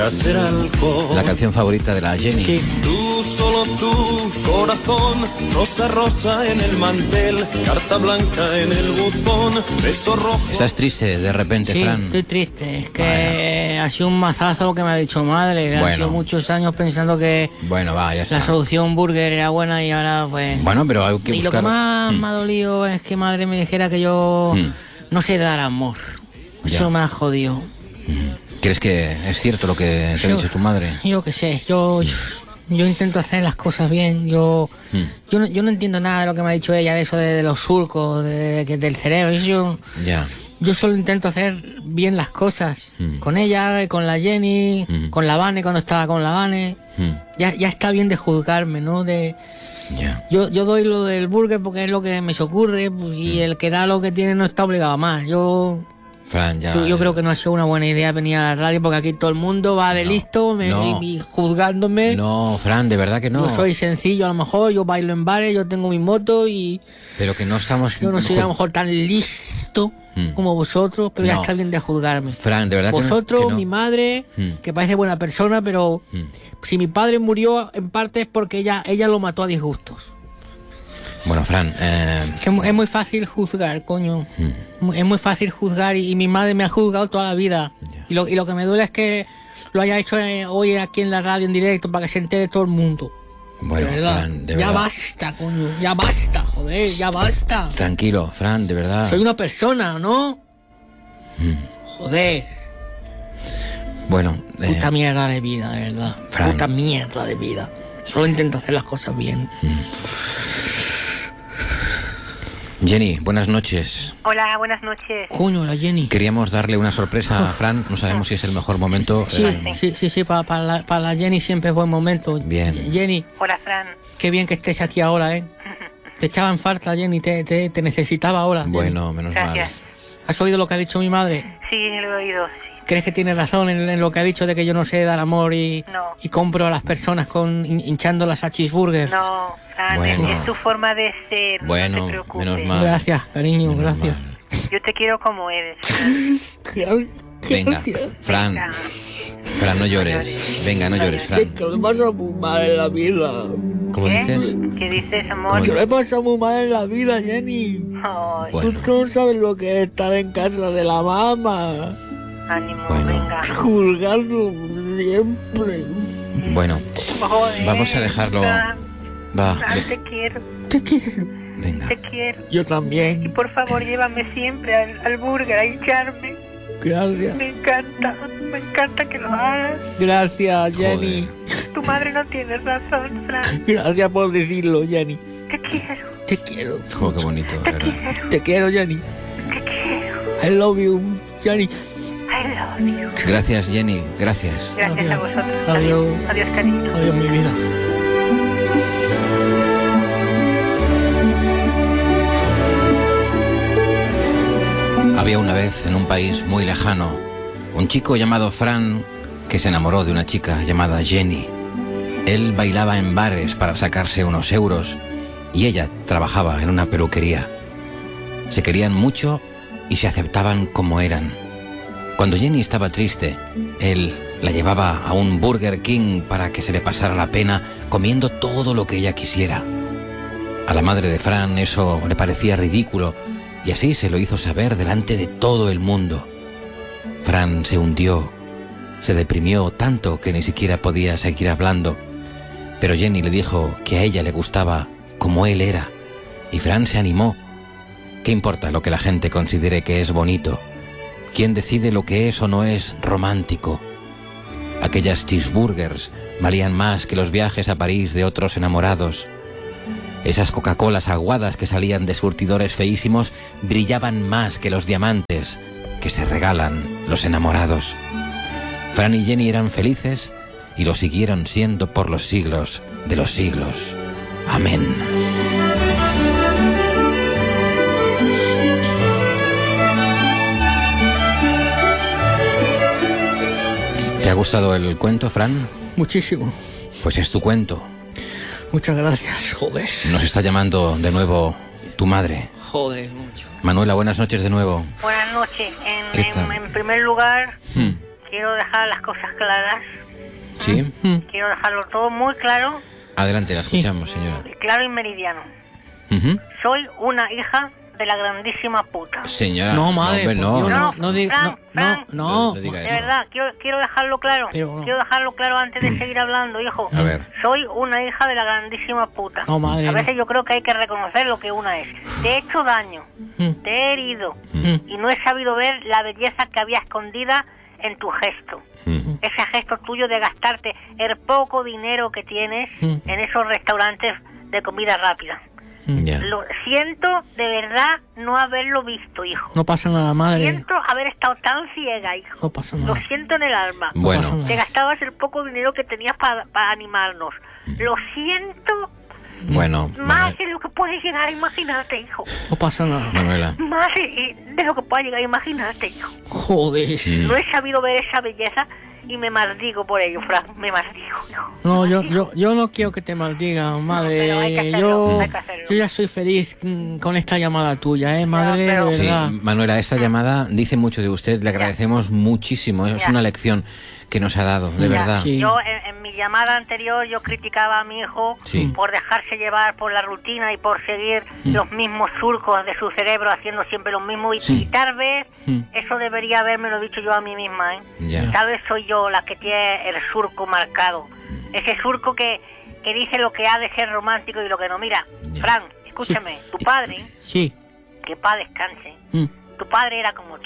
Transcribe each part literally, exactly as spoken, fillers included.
La canción favorita de la Jenny. Sí. Tú, solo tú, corazón, rosa rosa en el mantel, carta blanca en el buzón, beso rojo. ¿Estás triste de repente, Sí, Fran? estoy triste. Es que ha sido un mazazo lo que me ha dicho madre. Bueno. Ha sido muchos años pensando que Bueno, va, ya está. la solución burger era buena y ahora pues... Bueno, pero hay que y lo que buscar... más Mm. me ha dolido es que madre me dijera que yo Mm. no sé dar amor. Eso Ya. me ha jodido. ¿Crees que es cierto lo que te ha Yo- dicho tu madre? Yo qué sé, yo, yo intento hacer las cosas bien. Yo, Mm. yo, no, yo no entiendo nada de lo que me ha dicho ella, de eso de, de los surcos, de, de- del cerebro. Yo, Ya. yo solo intento hacer bien las cosas. Mm. Con ella, con la Jenny, Mm. con la Vane cuando estaba con la Vane. Mm. Ya, ya está bien de juzgarme, ¿no? De, Ya. yo, yo doy lo del burger porque es lo que me se ocurre pues, y Mm. el que da lo que tiene no está obligado a más. Yo, Fran, ya. yo, yo creo que no ha sido una buena idea venir a la radio porque aquí todo el mundo va de No, listo me, no. y, y juzgándome. No, Fran, de verdad que no. Yo soy sencillo a lo mejor, yo bailo en bares, yo tengo mi moto y Pero que no estamos... yo no soy a lo mejor tan listo Mm. como vosotros, pero ya No. está bien de juzgarme. Fran, de verdad que no- Vosotros, que no. mi madre, Mm. que parece buena persona, pero Mm. si mi padre murió en parte es porque ella, ella lo mató a disgustos. Bueno, Fran, eh... Que es mu- es muy fácil juzgar, coño. mm. Mu- Es muy fácil juzgar y, y mi madre me ha juzgado toda la vida. Ya. Y, lo, y lo que me duele es que lo haya hecho eh, hoy aquí en la radio en directo para que se entere todo el mundo. Bueno, De verdad. Fran, de ya verdad. basta, coño. Ya basta, joder, ya basta. Tranquilo, Fran, de verdad. Soy una persona, ¿no? Mm. Joder. Bueno, eh, Puta mierda de vida, de verdad. Fran. Puta mierda de vida. Solo intento hacer las cosas bien. Jenny, buenas noches. Hola, buenas noches. Coño, la Jenny. Queríamos darle una sorpresa a Fran, no sabemos si es el mejor momento. Sí, eh, sí, sí, sí, para, para, la, para la Jenny siempre es buen momento. Bien. Jenny, Hola, Fran. qué bien que estés aquí ahora, ¿eh? Te echaba en falta, Jenny, te, te, te necesitaba ahora. Jenny. Bueno, menos Gracias. mal. ¿Has oído lo que ha dicho mi madre? Sí, lo he oído, sí. ¿Crees que tiene razón en, en lo que ha dicho de que yo no sé dar amor y, No. y compro a las personas con hin- hinchándolas a cheeseburgers? No, Fran, Bueno. es, es tu forma de ser. Bueno, no te preocupes. menos mal. Gracias, cariño, Menos gracias. mal. Yo te quiero como eres, Fran. Venga, Fran, Venga. Fran, no llores. Venga, no llores, Fran. Que lo he pasado muy mal en la vida. ¿Cómo ¿Qué? dices? ¿Qué dices, ¿Cómo amor? Que lo he pasado muy mal en la vida, Jenny. Ay, Bueno. Tú no sabes lo que es estar en casa de la mamá. ánimo, Bueno. venga. Juzgando siempre. Bueno, Joder, vamos a dejarlo. Fran, va, Fran, ve- te quiero, Te quiero. venga. te quiero. Yo Y también. por favor, llévame siempre al, al burger a hincharme. Gracias. Me encanta, me encanta que lo hagas. Gracias, Jenny. Tu madre no tiene razón, Fran. Gracias por decirlo, Jenny. Te quiero, Te quiero. Jo, qué bonito, de te verdad. quiero, Te quiero, Jenny. te quiero. I love you, Jenny. I love you. Gracias, Jenny, gracias. Gracias a vosotros. Adiós. Adiós, cariño. Adiós, mi vida. Había una vez en un país muy lejano un chico llamado Fran que se enamoró de una chica llamada Jenny. Él bailaba en bares para sacarse unos euros y ella trabajaba en una peluquería. Se querían mucho y se aceptaban como eran. Cuando Jenny estaba triste, él la llevaba a un Burger King para que se le pasara la pena comiendo todo lo que ella quisiera. A la madre de Fran eso le parecía ridículo y así se lo hizo saber delante de todo el mundo. Fran se hundió, se deprimió tanto que ni siquiera podía seguir hablando. Pero Jenny le dijo que a ella le gustaba como él era y Fran se animó. ¿Qué importa lo que la gente considere que es bonito? ¿Quién decide lo que es o no es romántico? Aquellas cheeseburgers valían más que los viajes a París de otros enamorados. Esas Coca-Colas aguadas que salían de surtidores feísimos brillaban más que los diamantes que se regalan los enamorados. Fran y Jenny eran felices y lo siguieron siendo por los siglos de los siglos. Amén. ¿Te ha gustado el cuento, Fran? Muchísimo. Pues es tu cuento. Muchas gracias. Joder. Nos está llamando de nuevo tu madre. Joder, mucho. Manuela, buenas noches de nuevo. Buenas noches. En, ¿Qué en- tal? en primer lugar, Hmm. quiero dejar las cosas claras. Sí. Mm. Quiero dejarlo todo muy claro, Adelante, la escuchamos, señora. claro y meridiano. Ujú. Soy una hija de la grandísima puta. Señora. No, madre, hombre, por no. Dios, no. no, no diga, no, Fran, no, no. No, no diga De eso. verdad, quiero, quiero dejarlo claro. Pero no. Quiero dejarlo claro antes de seguir hablando, hijo. A ver. Soy una hija de la grandísima puta. No, madre, A no. veces yo creo que hay que reconocer lo que una es. Te he hecho daño, Mm. te he herido Mm. y no he sabido ver la belleza que había escondida en tu gesto. Mm. Ese gesto tuyo de gastarte el poco dinero que tienes Mm. en esos restaurantes de comida rápida. Ya. Lo siento de verdad no haberlo visto, hijo. No pasa nada, madre. Siento haber estado tan ciega, hijo. No pasa Lo nada. siento en el alma. Bueno. pasa nada. Te gastabas el poco dinero que tenías para animarnos. Lo siento Bueno, más Manuel- de lo que puedes llegar a imaginarte, hijo. No pasa nada. Manuela. Más de, de lo que puedes llegar a imaginarte, hijo. Joder. Mm. No he sabido ver esa belleza y me maldigo por ello, Fran. Me maldigo, hijo. No, Me yo, maldigo. yo, yo no quiero que te maldigan, madre. pero hay que hacerlo, yo, hay que hacerlo. yo ya soy feliz mm, con esta llamada tuya, eh, madre, pero- de Sí, verdad. Manuela, esta llamada dice mucho de usted, le agradecemos muchísimo, es Ya. una lección que nos ha dado, de Ya, verdad. sí. Yo en, en mi llamada anterior yo criticaba a mi hijo Sí. por dejarse llevar por la rutina y por seguir Mm. los mismos surcos de su cerebro haciendo siempre lo mismo y, Sí. y tal vez Mm. eso debería habérmelo dicho yo a mí misma, ¿eh? Ya. Tal vez soy yo la que tiene el surco marcado, ese surco que, que dice lo que ha de ser romántico y lo que no. Mira, Ya. Fran, escúchame, tu padre, Sí. que paz descanse, Mm. tu padre era como tú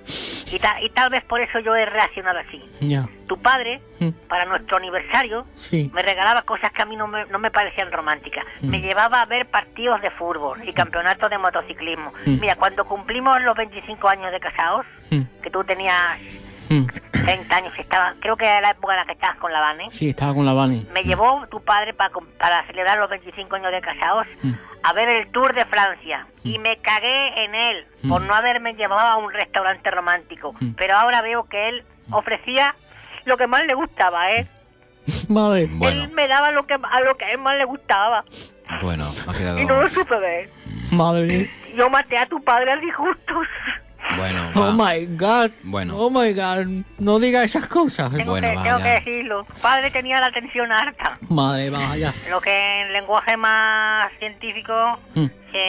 y, ta- y tal vez por eso yo he reaccionado así. Ya. Tu padre, Mm. para nuestro aniversario, Sí. me regalaba cosas que a mí no me, no me parecían románticas. Mm. Me llevaba a ver partidos de fútbol y campeonatos de motociclismo. Mm. Mira, cuando cumplimos los veinticinco años de casados, Mm. que tú tenías Mm. treinta años, estaba, creo que era la época en la que estabas con la Vane, Sí, estaba con la Vani. me llevó tu padre pa com- para celebrar los veinticinco años de casados Mm. a ver el Tour de Francia. Y me cagué en él por Mm. no haberme llevado a un restaurante romántico. Mm. Pero ahora veo que él ofrecía lo que más le gustaba, ¿eh? Madre. Bueno, Él me daba lo que, a lo que a él más le gustaba. bueno, ha quedado... Y no lo supe ver. Madre. Yo maté a tu padre a disgustos. Bueno, Oh va. my God. Bueno. Oh my God. No diga esas cosas. Tengo, Bueno, que, va, tengo ya. que decirlo. Tu padre tenía la tensión harta. Madre, vaya. Lo que en lenguaje más científico Mm.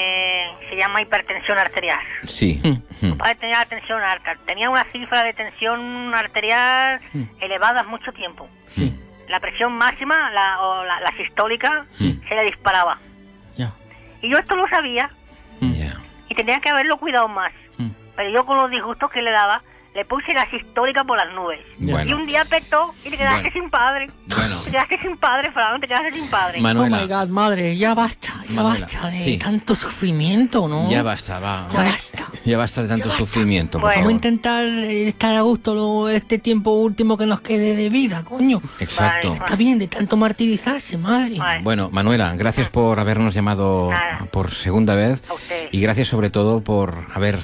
se, se llama hipertensión arterial. Sí. Mm. Mm. Tu padre tenía la tensión alta. Tenía una cifra de tensión arterial Mm. elevada mucho tiempo. Sí. La presión máxima, la, o la, la sistólica, Sí. se le disparaba. Ya. Y yo esto lo sabía Ya. y tenía que haberlo cuidado más. Mm. Pero yo con los disgustos que le daba, le puse la sistólica por las nubes. Bueno. Y un día petó y te quedaste Bueno. sin padre. Bueno. Te quedaste sin padre, Fran, te quedaste sin padre. Manuela. Oh my God, madre, ya basta, ya Manuela, basta de sí. tanto sufrimiento, ¿no? Ya basta, va. Ya basta. Ya basta de tanto sufrimiento, por Bueno. Vamos a favor. intentar eh, estar a gusto lo, este tiempo último que nos quede de vida, coño. Exacto. Vale. Está bien de tanto martirizarse, madre. Vale. Bueno, Manuela, gracias por habernos llamado Nada. por segunda vez A ustedes. y gracias sobre todo por haber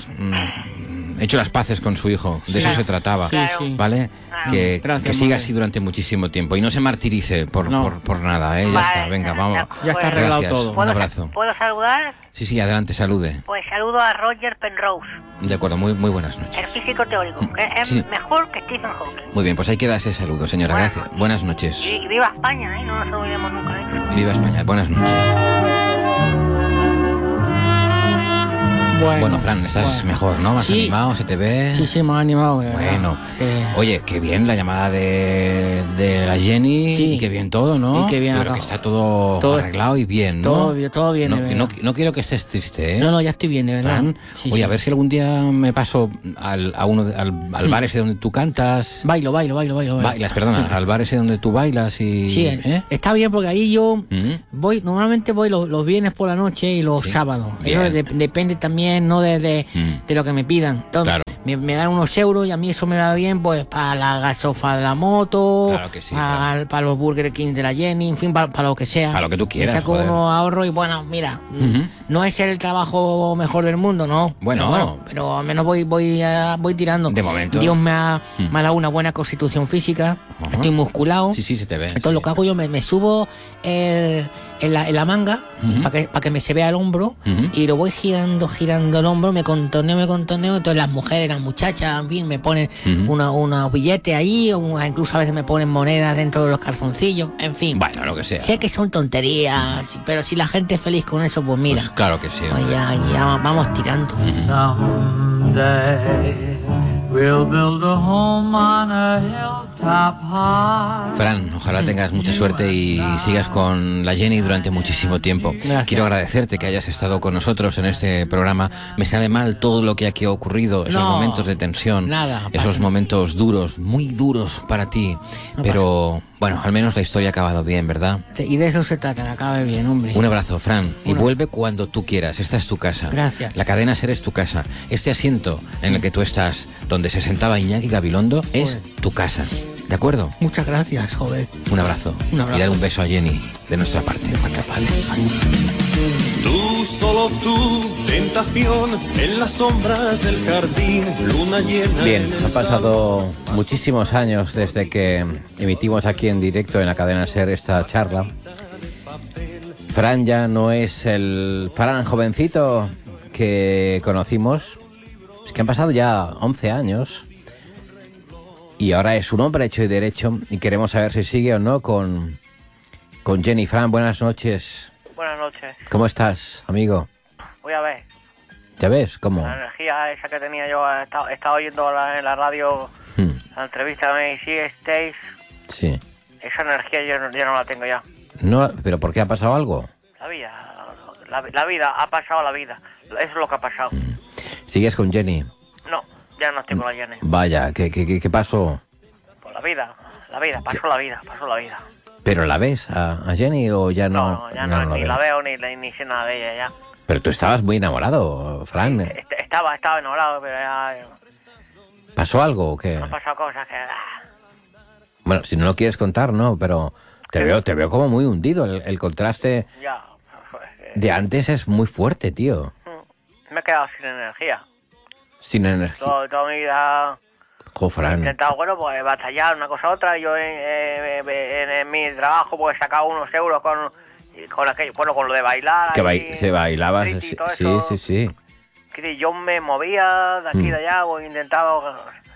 mm, hecho las paces con su hijo. De eso Claro. se trataba, Sí, Claro. sí. ¿vale? Claro. Que, Gracias, que siga madre. así durante muchísimo tiempo y no se martirice por, No. por, por nada, ¿eh? Ya Vale, está, venga, de vamos. acuerdo. Ya está arreglado Gracias. todo. Un ¿Puedo, abrazo. ¿Puedo saludar? Sí, sí, adelante, salude. Pues saludo a Roger Penrose, De acuerdo, muy, muy buenas noches. el físico teórico, que es Sí. mejor que Stephen Hawking. Muy bien, pues ahí queda ese saludo, señora. Buenas Gracias. noches. Buenas noches. Y, y viva España, ¿eh? No nos olvidemos nunca de eso. Y viva España. Buenas noches. Bueno, Bueno, Fran, estás bueno. mejor, ¿no? Más Sí. animado, se te ve. Sí, sí, me ha animado. de verdad. Bueno, Que- oye, qué bien la llamada de, de la Jenny Sí. y qué bien todo, ¿no? Y qué bien Yo creo acá. que está todo, Todo- arreglado y bien, ¿no? todo bien, todo bien, No, de verdad. no, no quiero que estés triste, ¿eh? No, no, ya estoy bien, de verdad. Fran, Sí, oye, sí. a ver si algún día me paso al, a uno de- al, al bar ese donde tú cantas. Bailo, bailo, bailo, bailo. bailo. Bailas, perdona, al bar ese donde tú bailas y... Sí, ¿eh? está bien porque ahí yo Mm. voy, normalmente voy los, los viernes por la noche y los Sí. sábados. Bien. Eso de- depende también, ¿no? De, de, Mm. de lo que me pidan. Entonces, Claro. me, me dan unos euros y a mí eso me va bien, pues, para la gasofa de la moto, Claro que sí, para, claro. para los Burger King de la Jenny, en fin, para, para lo que sea. Para lo que tú quieras, Me saco joder. unos ahorros y bueno, mira, mm, Ujú. no es el trabajo mejor del mundo, no. Bueno, pero, bueno, pero al menos voy voy a- voy tirando. De momento. Dios me ha, Mm. me ha dado una buena constitución física. Ajá. Estoy musculado. Sí, sí, se te ve. Entonces sí. lo que hago yo, me, me subo el- en, la, en la manga Ujú. para que, para que me se vea el hombro Ujú. y lo voy girando, girando el hombro, me contorneo, me contorneo. Entonces las mujeres, las muchachas, en fin, me ponen Ujú. una- unos billetes ahí, o incluso a veces me ponen monedas dentro de los calzoncillos, en fin. Bueno, lo que sea. Sé que son tonterías, pero si la gente es feliz con eso, pues mira, Pues claro que sí. pues hombre. ya, ya vamos tirando. Someday we'll build a home on a hilltop high. Fran, ojalá tengas mucha suerte y sigas con la Jenny durante muchísimo tiempo. Gracias. Quiero agradecerte que hayas estado con nosotros en este programa. Me sabe mal todo lo que aquí ha ocurrido, esos No, momentos de tensión, nada, no esos pasa. momentos duros, muy duros para ti. No Pero bueno, al menos la historia ha acabado bien, ¿verdad? Y de eso se trata, que acabe bien, hombre. Un abrazo, Fran, y Una- vuelve cuando tú quieras. Esta es tu casa. Gracias. La cadena SER es tu casa. Este asiento en el que tú estás, donde se sentaba Iñaki Gabilondo, es Joder. tu casa. ¿De acuerdo? Muchas gracias, joder. Un abrazo. Un abrazo. Y dale un beso a Jenny, de nuestra parte. Vale. Tú, solo tú, tentación en las sombras del jardín, luna llena. Bien, en el han pasado muchísimos años desde que emitimos aquí en directo en la cadena SER esta charla. Fran ya no es el Fran jovencito que conocimos. Es que han pasado ya once años y ahora es un hombre hecho y derecho y queremos saber si sigue o no con, con Jenny. Fran, buenas noches. Buenas noches. ¿Cómo estás, amigo? Voy a ver. ¿Ya ves? ¿Cómo? La energía esa que tenía yo, he estado, he estado oyendo la- en la radio Hmm, la entrevista de sí estáis. sí. Esa energía yo, no- yo no la tengo ya. No, ¿pero por qué ha pasado algo? La vida, la, la vida, ha pasado la vida. Eso es lo que ha pasado. ¿Sigues con Jenny? No, ya no estoy con la Jenny. Vaya, ¿qué, qué, qué- qué pasó? Por la vida, la vida, pasó la vida, pasó la vida. ¿Pero la ves a, a Jenny o ya no? No, no, ya no, ni ves? la veo ni, ni sé nada de ella ya. Pero tú estabas muy enamorado, Fran. Est- Estaba, estaba enamorado, pero ya eh, ¿Pasó algo o qué? han pasado cosas que... ah, Bueno, si no lo quieres contar, no, pero te veo, te veo como muy hundido. El, el contraste ya, pues, eh, de antes es muy fuerte, tío. me he quedado sin energía. Sin energía. Todo- toda mi vida... Jo, He Fran. intentado, bueno, pues batallar una cosa a otra. Yo en, eh, en- en mi trabajo pues he sacado unos euros con, con aquello, bueno, con lo de bailar. Que ahí, bai- se bailaba. street y Sí, todo sí, eso. sí, sí. Que yo me movía de aquí y Mm. de allá, pues, he intentado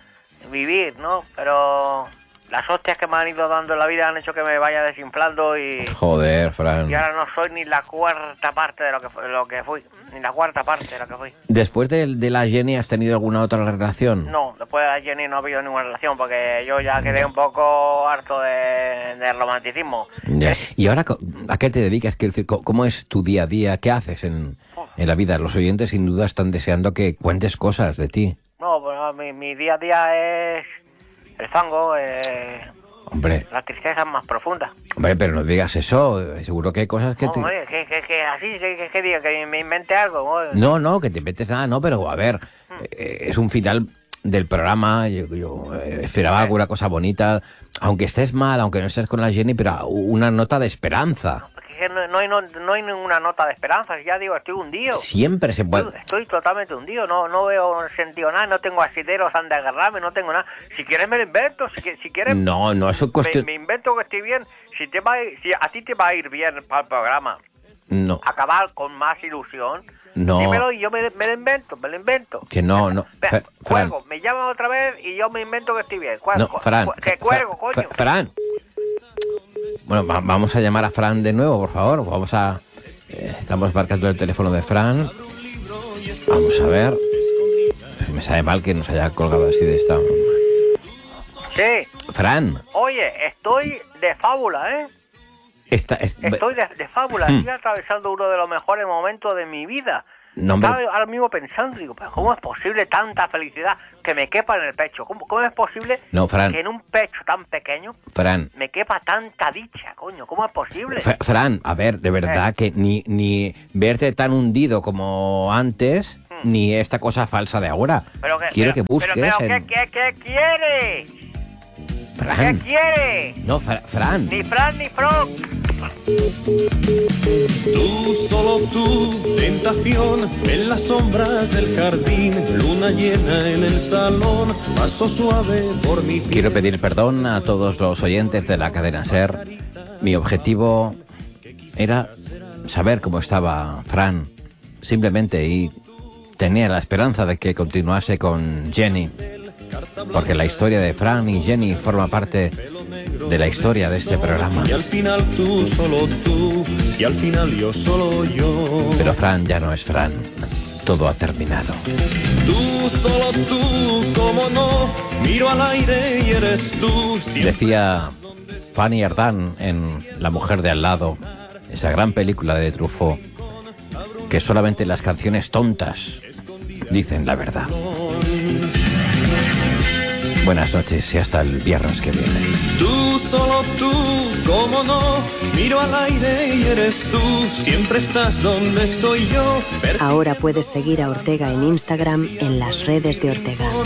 vivir, ¿no? Pero las hostias que me han ido dando en la vida han hecho que me vaya desinflando y, Joder, Fran. y ahora no soy ni la cuarta parte de lo que, fu- lo que fui. Ni la cuarta parte de lo que fui. Después de, de la Jenny, ¿has tenido alguna otra relación? No, después de la Jenny no ha habido ninguna relación porque yo ya quedé un poco harto de, de romanticismo. Ya. ¿Y ahora co- a qué te dedicas? Quiero decir, co- ¿cómo es tu día a día? ¿Qué haces en, en la vida? Los oyentes sin duda están deseando que cuentes cosas de ti. No, pues no, mi, mi día a día es el fango, eh, Hombre, las tristezas más profundas. hombre, pero no digas eso. Seguro que hay cosas que No, te... hombre, que, que, que así, que, que, que diga, que me invente algo. hombre. No, no, que te metes nada, no, pero a ver, eh, es un final del programa, yo, yo, eh, esperaba alguna cosa bonita, aunque estés mal, aunque no estés con la Jenny, pero una nota de esperanza. Porque es que no, no, hay, no, no hay ninguna nota de esperanza, ya digo, estoy hundido. Siempre se puede... Estoy, estoy totalmente hundido, no, no veo sentido nada, no tengo asideros donde agarrarme, no tengo nada. Si quieres me lo invento, si, qui- si quieres No, no, eso me, cuestión... me invento que estoy bien. Si, te va, a ir- si a ti te va a ir bien para el programa, No, acabar con más ilusión, No. dímelo y yo me, me lo invento, me lo invento. que no, no. Vea, Fer- Fran, cuelgo, me llaman otra vez y yo me invento que estoy bien. Cuelgo, no, cu- Fran, cu- que Fra- cuelgo, Fra- coño. Fran. Bueno, va- vamos a llamar a Fran de nuevo, por favor. Vamos a... eh, estamos marcando el teléfono de Fran. Vamos a ver. Me sabe mal que nos haya colgado así de esta... Sí, Fran, oye, estoy de fábula, ¿eh? esta... es- Estoy de, de fábula, Hmm. estoy atravesando uno de los mejores momentos de mi vida. No, hombre. Estaba ahora mismo pensando, digo, pero ¿cómo es posible tanta felicidad que me quepa en el pecho? ¿Cómo, cómo es posible No, Fran. que en un pecho tan pequeño Fran, me quepa tanta dicha, coño? ¿Cómo es posible? Fra- Fran, a ver, de verdad Eh. que ni, ni verte tan hundido como antes, ni esta cosa falsa de ahora. Pero que, Quiero pero- que busques pero, pero, en... ¿qué, qué, qué quieres? ¿Qué Fran, quieres? no, Fra- Fran. Ni Fran ni Frog. Tú, solo tú, tentación, en las sombras del jardín, luna llena en el salón, paso suave por mi piel. Quiero pedir perdón a todos los oyentes de la cadena SER. Mi objetivo era saber cómo estaba Fran, simplemente, y tenía la esperanza de que continuase con Jenny, porque la historia de Fran y Jenny forma parte de la historia de este programa. Y al final tú, solo tú, y al final yo, solo yo. Pero Fran ya no es Fran, todo ha terminado. Tú, solo tú, cómo no, miro al aire y eres tú. Decía Fanny Ardant en La mujer de al lado, esa gran película de Truffaut, que solamente las canciones tontas dicen la verdad. Buenas noches y hasta el viernes que viene. Tú, solo tú, cómo no, miro al aire y eres tú, siempre estás donde estoy yo. Ahora puedes seguir a Ortega en Instagram en las redes de Ortega.